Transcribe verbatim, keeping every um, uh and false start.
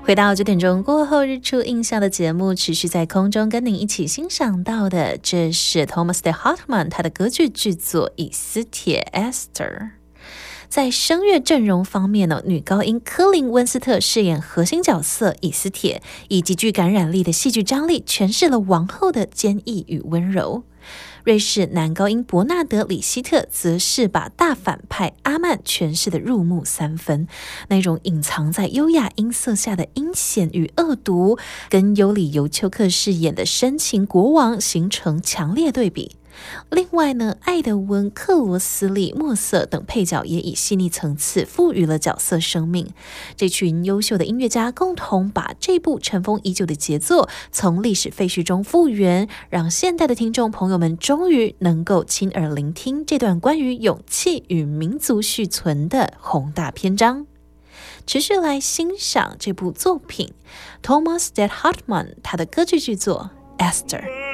回到九点钟过后，日出印象的节目持续在空中跟您一起欣赏到的，这是 Thomas de Hartmann 他的歌剧剧作《以斯帖》 Esther。在声乐阵容方面呢，女高音科林温斯特饰演核心角色以斯帖，以极具感染力的戏剧张力诠释了王后的坚毅与温柔。瑞士男高音伯纳德·里希特则是把大反派阿曼诠释的入木三分，那种隐藏在优雅音色下的阴险与恶毒，跟尤里尤丘克饰演的深情国王形成强烈对比。另外呢，艾德温、克罗斯利、莫瑟等配角也以细腻层次赋予了角色生命。这群优秀的音乐家共同把这部尘封已久的杰作从历史废墟中复原，让现代的听众朋友们终于能够亲耳聆听这段关于勇气与民族续存的宏大篇章。持续来欣赏这部作品 Thomas de Hartmann 他的歌剧剧作 Esther。